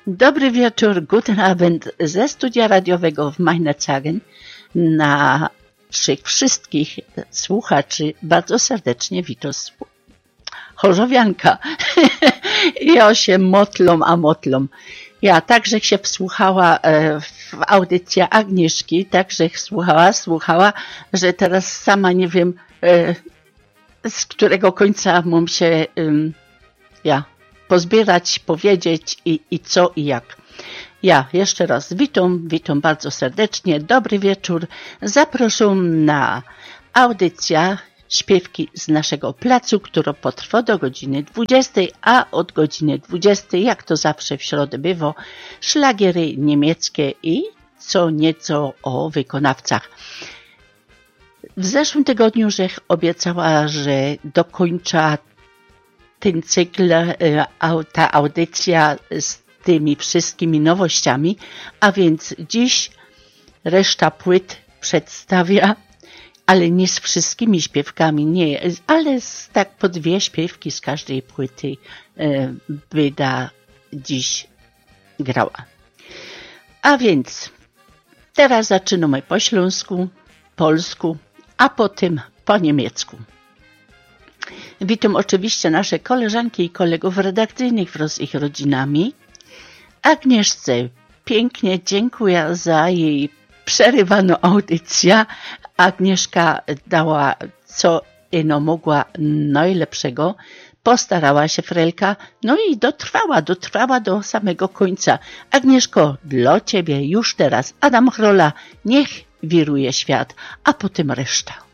Dobry wieczór, guten Abend ze studia radiowego w Meinerzagen. Na wszystkich słuchaczy bardzo serdecznie witam. Chorzowianka. Ja się motlą. Ja także się wsłuchała w audycję Agnieszki, także słuchała, że teraz sama nie wiem z którego końca mam się pozbierać, powiedzieć i co i jak. Ja jeszcze raz witam bardzo serdecznie, dobry wieczór. Zapraszam na audycję Śpiewki z naszego placu, która potrwa do godziny 20, a od godziny 20, jak to zawsze w środę bywa, szlagiery niemieckie i co nieco o wykonawcach. W zeszłym tygodniu żech obiecała, że dokończę ten cykl, ta audycja z tymi wszystkimi nowościami, a więc dziś reszta płyt przedstawia, ale nie z wszystkimi śpiewkami, nie, ale tak po 2 śpiewki z każdej płyty będę dziś grała. A więc teraz zaczynamy po śląsku, polsku, a potem po niemiecku. Witam oczywiście nasze koleżanki i kolegów redakcyjnych wraz z ich rodzinami. Agnieszce pięknie dziękuję za jej przerywaną audycję. Agnieszka dała co ino mogła najlepszego. Postarała się Frelka, no i dotrwała do samego końca. Agnieszko, dla ciebie już teraz Adam Chrola, niech wiruje świat, a potem reszta.